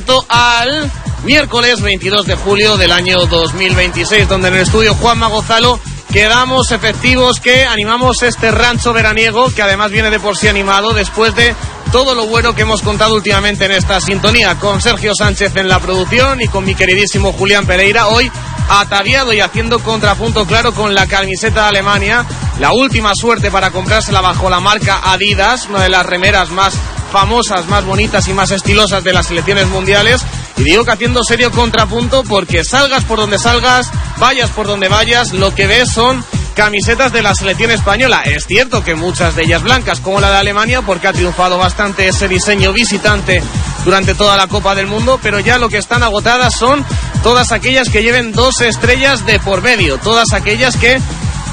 abierto al miércoles 22 de julio del año 2026, donde en el estudio Juanma Gonzalo quedamos efectivos que animamos este rancho veraniego, que además viene de por sí animado después de todo lo bueno que hemos contado últimamente en esta sintonía, con Sergio Sánchez en la producción y con mi queridísimo Julián Pereira, hoy ataviado y haciendo contrapunto claro con la camiseta de Alemania, la última suerte para comprársela bajo la marca Adidas, una de las remeras más famosas, más bonitas y más estilosas de las selecciones mundiales. Y digo que haciendo serio contrapunto porque salgas por donde salgas, vayas por donde vayas, lo que ves son camisetas de la selección española. Es cierto que muchas de ellas blancas, como la de Alemania, porque ha triunfado bastante ese diseño visitante durante toda la Copa del Mundo, pero ya lo que están agotadas son todas aquellas que lleven 2 estrellas de por medio, todas aquellas que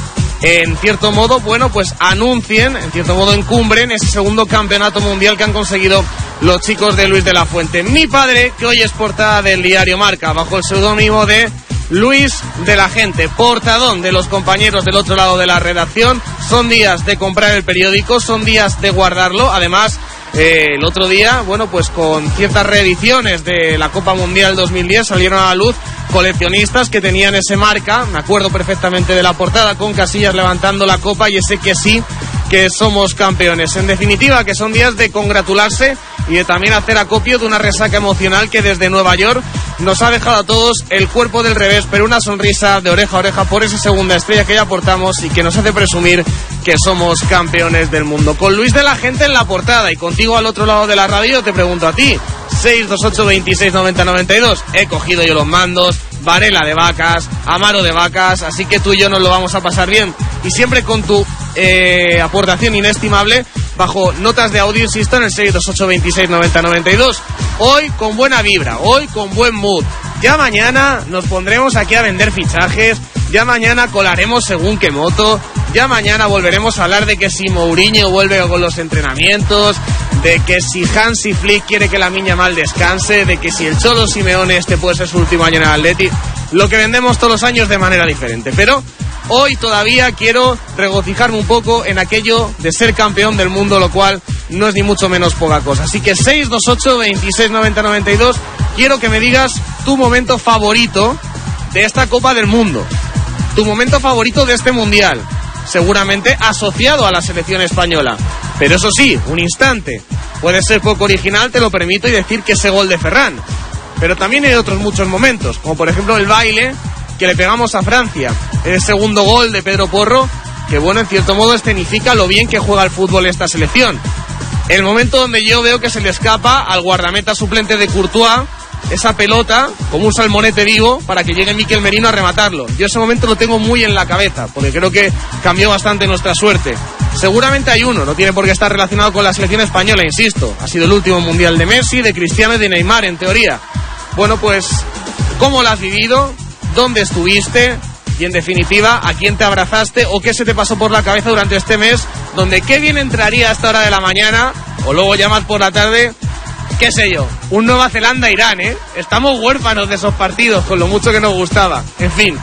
en cierto modo, bueno, pues anuncien, en cierto modo encumbren ese segundo campeonato mundial que han conseguido los chicos de Luis de la Fuente. Mi padre, que hoy es portada del diario Marca, bajo el seudónimo de Luis de la Gente, portadón de los compañeros del otro lado de la redacción. Son días de comprar el periódico, son días de guardarlo. Además, el otro día, bueno, pues con ciertas reediciones de la Copa Mundial 2010 salieron a la luz coleccionistas que tenían ese Marca. Me acuerdo perfectamente de la portada con Casillas levantando la copa y ese que sí que somos campeones. En definitiva, que son días de congratularse y de también hacer acopio de una resaca emocional que desde Nueva York nos ha dejado a todos el cuerpo del revés, pero una sonrisa de oreja a oreja por esa segunda estrella que ya portamos y que nos hace presumir que somos campeones del mundo. Con Luis de la Gente en la portada y contigo al otro lado de la radio, te pregunto a ti, 628 26 90 92. He cogido yo los mandos, Varela de vacas, Amaro de vacas, así que tú y yo nos lo vamos a pasar bien. Y siempre con tu aportación inestimable bajo notas de audio, insisto, en el 628 26 90 92. Hoy con buena vibra, hoy con buen mood. Ya mañana nos pondremos aquí a vender fichajes, ya mañana colaremos según qué moto, ya mañana volveremos a hablar de que si Mourinho vuelve con los entrenamientos, de que si Hansi Flick quiere que la Miña mal descanse, de que si el Cholo Simeone puede ser su último año en el Atleti, lo que vendemos todos los años de manera diferente. Pero hoy todavía quiero regocijarme un poco en aquello de ser campeón del mundo, lo cual no es ni mucho menos poca cosa. Así que 628 26 90 92, quiero que me digas tu momento favorito de esta Copa del Mundo, tu momento favorito de este Mundial, seguramente asociado a la selección española. Pero eso sí, un instante. Puede ser poco original, te lo permito, y decir que ese gol de Ferran. Pero también hay otros muchos momentos, como por ejemplo el baile que le pegamos a Francia, el segundo gol de Pedro Porro, que bueno, en cierto modo escenifica lo bien que juega el fútbol esta selección. El momento donde yo veo que se le escapa al guardameta suplente de Courtois esa pelota como un salmonete vivo para que llegue Mikel Merino a rematarlo. Yo ese momento lo tengo muy en la cabeza, porque creo que cambió bastante nuestra suerte. Seguramente hay uno, no tiene por qué estar relacionado con la selección española, insisto. Ha sido el último mundial de Messi, de Cristiano y de Neymar, en teoría. Bueno, pues, ¿cómo lo has vivido? ¿Dónde estuviste? Y en definitiva, ¿a quién te abrazaste o qué se te pasó por la cabeza durante este mes? Donde qué bien entraría a esta hora de la mañana, o luego ya más por la tarde, qué sé yo, un Nueva Zelanda-Irán, ¿eh? Estamos huérfanos de esos partidos, con lo mucho que nos gustaba. En fin,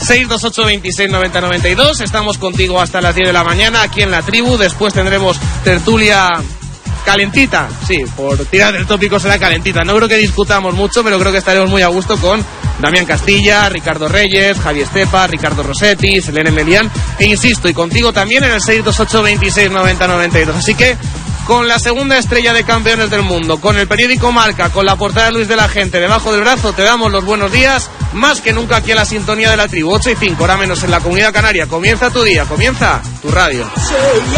628 26 90 92, estamos contigo hasta las 10 de la mañana aquí en La Tribu. Después tendremos tertulia calentita, sí, por tirar del tópico será calentita. No creo que discutamos mucho, pero creo que estaremos muy a gusto con Damián Castilla, Ricardo Reyes, Javi Estepa, Ricardo Rossetti, Selene Melián, e insisto, y contigo también en el 628 26 90 92. Así que con la segunda estrella de campeones del mundo, con el periódico Marca, con la portada de Luis de la Gente debajo del brazo, te damos los buenos días, más que nunca aquí en la sintonía de La Tribu. 8:05, hora menos en la Comunidad Canaria. Comienza tu día, comienza tu radio.